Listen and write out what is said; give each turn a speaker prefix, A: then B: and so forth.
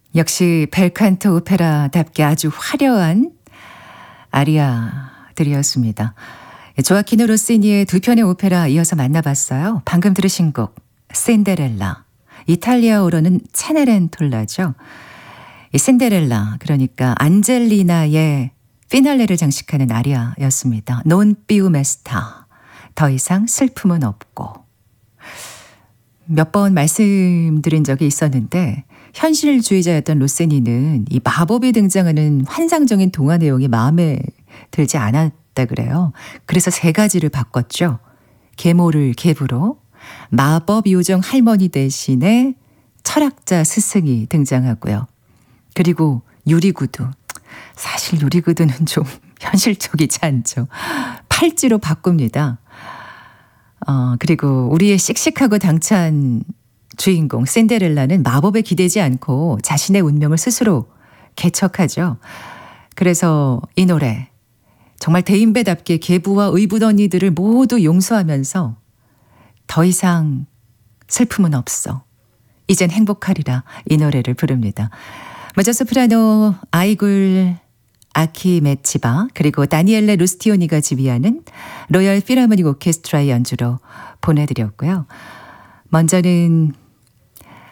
A: 역시 벨칸토 오페라답게 아주 화려한 아리아들이었습니다. 조아키노 로시니의 두 편의 오페라 이어서 만나봤어요. 방금 들으신 곡 신데렐라, 이탈리아어로는 체네렌톨라죠. 이 신데렐라, 그러니까 안젤리나의 피날레를 장식하는 아리아였습니다. Non più mesta, 더 이상 슬픔은 없고. 몇 번 말씀드린 적이 있었는데 현실주의자였던 로세니는 이 마법이 등장하는 환상적인 동화 내용이 마음에 들지 않았다 그래요. 그래서 세 가지를 바꿨죠. 계모를 계부로, 마법 요정 할머니 대신에 철학자 스승이 등장하고요. 그리고 유리구두. 사실 유리구두는 좀 현실적이지 않죠. 팔찌로 바꿉니다. 그리고 우리의 씩씩하고 당찬 주인공 신데렐라는 마법에 기대지 않고 자신의 운명을 스스로 개척하죠. 그래서 이 노래 정말 대인배답게 계부와 의붓 언니들을 모두 용서하면서 더 이상 슬픔은 없어, 이젠 행복하리라, 이 노래를 부릅니다. 먼저 소프라노 아이굴 아키메치바 그리고 다니엘레 루스티오니가 지휘하는 로열 필하모닉 오케스트라의 연주로 보내드렸고요. 먼저는